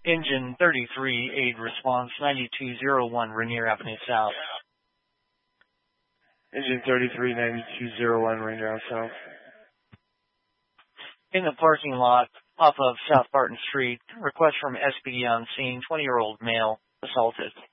Engine 33, aid response 9201 Rainier Avenue South. Engine 33, 9201 Rainier Avenue South. In the parking lot off of South Barton Street, request from SPD on scene, 20-year-old male assaulted.